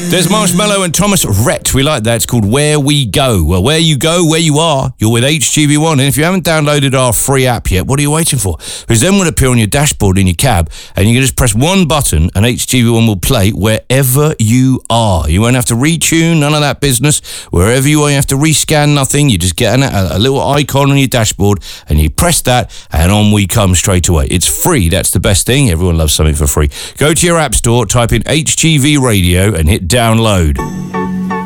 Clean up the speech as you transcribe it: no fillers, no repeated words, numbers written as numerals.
There's Marshmello and Thomas Rhett. We like that. It's called Where We Go. Well, where you go, where you are, you're with HGV1. And if you haven't downloaded our free app yet, what are you waiting for? Because then will appear on your dashboard in your cab, and you can just press one button and HGV1 will play wherever you are. You won't have to retune, none of that business. Wherever you are, you have to rescan nothing. You just get a little icon on your dashboard and you press that and on we come straight away. It's free. That's the best thing. Everyone loves something for free. Go to your app store, type in HGV Radio and hit download.